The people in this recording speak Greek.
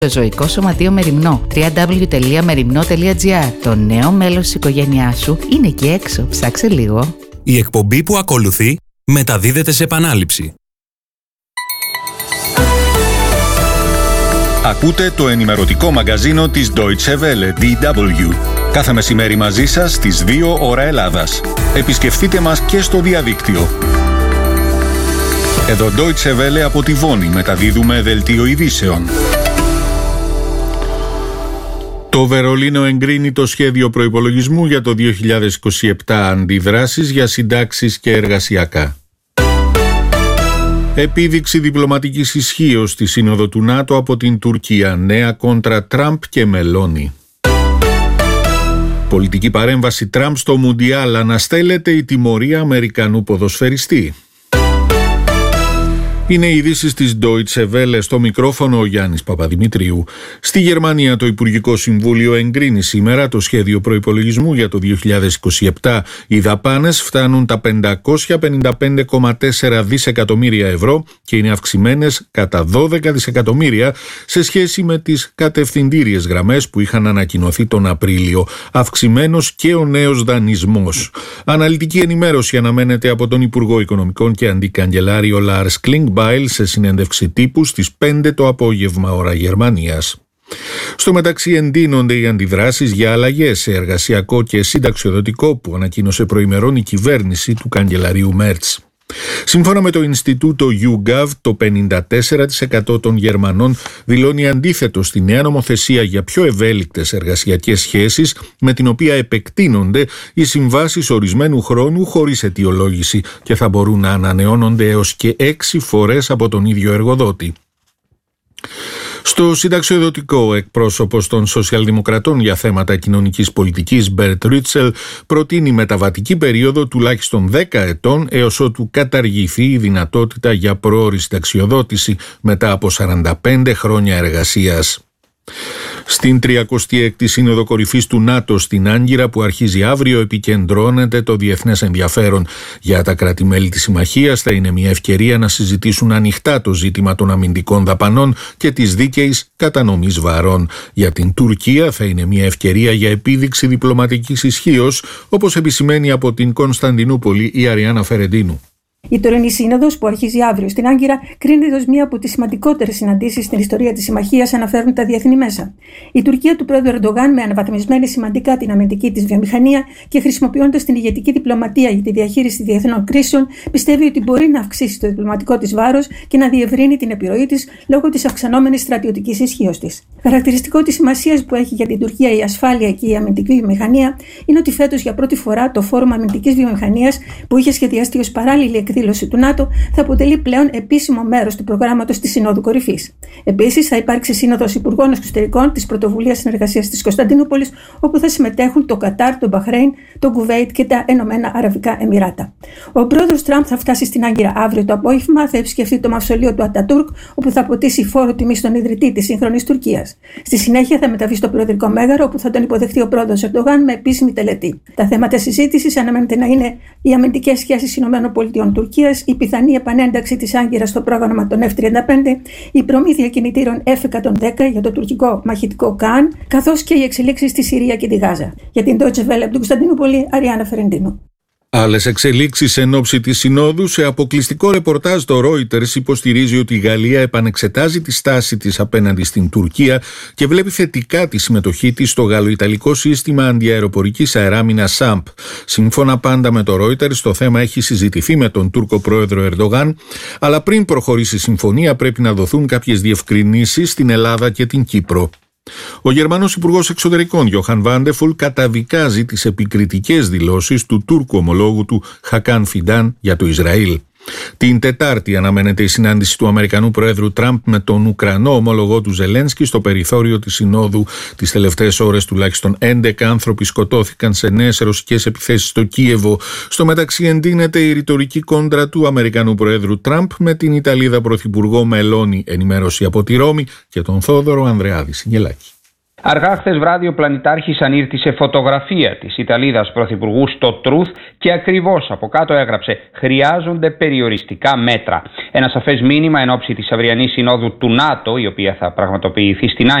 Το Ζωικό Σωματείο Μεριμνό, www.merimno.gr. Το νέο μέλος της οικογένειάς σου είναι εκεί έξω. Ψάξε λίγο. Η εκπομπή που ακολουθεί μεταδίδεται σε επανάληψη. Ακούτε το ενημερωτικό μαγκαζίνο της Deutsche Welle, DW. Κάθε μεσημέρι μαζί σας στις 2 ώρα Ελλάδας. Επισκεφτείτε μας και στο διαδίκτυο. Εδώ Deutsche Welle από τη Βόνη μεταδίδουμε δελτίο ειδήσεων. Το Βερολίνο εγκρίνει το σχέδιο προϋπολογισμού για το 2027, αντιδράσεις για συντάξεις και εργασιακά. Επίδειξη διπλωματικής ισχύως στη Σύνοδο του ΝΑΤΟ από την Τουρκία, νέα κόντρα Τραμπ και Μελόνι. Πολιτική παρέμβαση Τραμπ στο Μουντιάλ, αναστέλλεται η τιμωρία Αμερικανού ποδοσφαιριστή. Είναι οι ειδήσεις της Deutsche Welle, στο μικρόφωνο ο Γιάννης Παπαδημητρίου. Στη Γερμανία το Υπουργικό Συμβούλιο εγκρίνει σήμερα το σχέδιο προϋπολογισμού για το 2027. Οι δαπάνες φτάνουν τα 555,4 δισεκατομμύρια ευρώ και είναι αυξημένες κατά 12 δισεκατομμύρια σε σχέση με τις κατευθυντήριες γραμμές που είχαν ανακοινωθεί τον Απρίλιο. Αυξημένος και ο νέος δανεισμός. Αναλυτική ενημέρωση αναμένεται από τον Υπουργό Οικονομικών και Αντικαγκελάριο Λάρς Κλίνγκμπαιλ σε συνέντευξη τύπου στις 5 το απόγευμα ώρα Γερμανίας. Στο μεταξύ εντείνονται οι αντιδράσεις για αλλαγές σε εργασιακό και συνταξιοδοτικό που ανακοίνωσε προημερών η κυβέρνηση του καγκελαρίου Μέρτς. Σύμφωνα με το Ινστιτούτο YouGov, το 54% των Γερμανών δηλώνει αντίθετο στη νέα νομοθεσία για πιο ευέλικτες εργασιακές σχέσεις, με την οποία επεκτείνονται οι συμβάσεις ορισμένου χρόνου χωρίς αιτιολόγηση και θα μπορούν να ανανεώνονται έως και 6 φορές από τον ίδιο εργοδότη. Στο συνταξιοδοτικό, ο εκπρόσωπος των Σοσιαλδημοκρατών για θέματα κοινωνικής πολιτικής, Μπερτ Ρίτσελ, προτείνει μεταβατική περίοδο τουλάχιστον 10 ετών έως ότου καταργηθεί η δυνατότητα για πρόωρη συνταξιοδότηση μετά από 45 χρόνια εργασίας. Στην 36η Σύνοδο Κορυφής του ΝΑΤΟ στην Άγκυρα, που αρχίζει αύριο, επικεντρώνεται το διεθνές ενδιαφέρον. Για τα κράτη-μέλη της συμμαχίας θα είναι μια ευκαιρία να συζητήσουν ανοιχτά το ζήτημα των αμυντικών δαπανών και της δίκαιης κατανομής βαρών. Για την Τουρκία θα είναι μια ευκαιρία για επίδειξη διπλωματικής ισχύως, όπως επισημαίνει από την Κωνσταντινούπολη η Αριάννα Φερεντίνου. Η τωρινή σύνοδος, που αρχίζει αύριο στην Άγκυρα, κρίνεται ως μία από τις σημαντικότερες συναντήσεις στην ιστορία της συμμαχίας, αναφέρουν τα διεθνή μέσα. Η Τουρκία του πρόεδρου Ερντογάν, με αναβαθμισμένη σημαντικά την αμυντική της βιομηχανία και χρησιμοποιώντας την ηγετική διπλωματία για τη διαχείριση διεθνών κρίσεων, πιστεύει ότι μπορεί να αυξήσει το διπλωματικό της βάρος και να διευρύνει την επιρροή της λόγω της αυξανόμενης στρατιωτικής ισχύως της. Χαρακτηριστικό της σημασίας που έχει για την Τουρκία η ασφάλεια και η αμυντική βιομηχανία είναι ότι φέτος για πρώτη φορά το Φόρουμ Αμυντικής Βιομηχανίας, που είχε σχεδιαστεί ως παράλληλη εκδήλωση του ΝΑΤΟ, θα αποτελεί πλέον επίσημο μέρος του προγράμματος της Συνόδου Κορυφής. Επίσης, θα υπάρξει Σύνοδος Υπουργών Εξωτερικών της Πρωτοβουλίας Συνεργασίας της Κωνσταντινούπολης, όπου θα συμμετέχουν το Κατάρ, το Μπαχρέιν, το Κουβέιτ και τα Ενωμένα Αραβικά Εμιράτα. Ο πρόεδρος Τραμπ θα φτάσει στην Άγκυρα αύριο το απόγευμα, θα επισκεφθεί το μαυσολείο του Ατατούρκ, όπου θα αποτίσει φόρο τιμή στον ιδρυτή της σύγχρονης Τουρκίας. Στη συνέχεια θα μεταβεί στο Προεδρικό Μέγαρο, όπου θα τον υποδεχτεί ο πρόεδρος Ερντογάν με επίσημη τελετή. Τα θέματα συζήτησης αναμένεται να είναι οι αμυντικές σχέσεις ΗΠΑ-Τουρκίας, η πιθανή επανένταξη της Άγκυρας στο πρόγραμμα των F-35, η προμήθεια κινητήρων F-110 για το τουρκικό μαχητικό ΚΑΝ, καθώς και οι εξελίξεις στη Συρία και τη Γάζα. Για την Deutsche Welle από την Κωνσταντινούπολη, Αριάννα Φερεντίνου. Άλλες εξελίξεις εν ώψη της Συνόδου. Σε αποκλειστικό ρεπορτάζ το Reuters υποστηρίζει ότι η Γαλλία επανεξετάζει τη στάση της απέναντι στην Τουρκία και βλέπει θετικά τη συμμετοχή της στο γαλλοϊταλικό σύστημα αντιαεροπορικής αεράμινας SAMP. Σύμφωνα πάντα με το Reuters, το θέμα έχει συζητηθεί με τον Τούρκο πρόεδρο Ερντογάν, αλλά πριν προχωρήσει η συμφωνία πρέπει να δοθούν κάποιες διευκρινήσεις στην Ελλάδα και την Κύπρο. Ο Γερμανός Υπουργός Εξωτερικών Γιόχαν Βάντεφουλ καταδικάζει τις επικριτικές δηλώσεις του Τούρκου ομολόγου του Χακάν Φιντάν για το Ισραήλ. Την Τετάρτη αναμένεται η συνάντηση του Αμερικανού Προέδρου Τραμπ με τον Ουκρανό ομολογό του Ζελένσκι στο περιθώριο της Συνόδου. Τις τελευταίες ώρες τουλάχιστον 11 άνθρωποι σκοτώθηκαν σε νέες ρωσικές επιθέσεις στο Κίεβο. Στο μεταξύ εντείνεται η ρητορική κόντρα του Αμερικανού Προέδρου Τραμπ με την Ιταλίδα Πρωθυπουργό Μελόνι. Ενημέρωση από τη Ρώμη και τον Θόδωρο Ανδρεάδη Σιγελάκη. Αργά χθες βράδυ ο πλανητάρχης ανήρτησε φωτογραφία της Ιταλίδας Πρωθυπουργού στο Truth και ακριβώς από κάτω έγραψε «Χρειάζονται περιοριστικά μέτρα». Ένα σαφές μήνυμα εν ώψη της αυριανής συνόδου του ΝΑΤΟ, η οποία θα πραγματοποιηθεί στην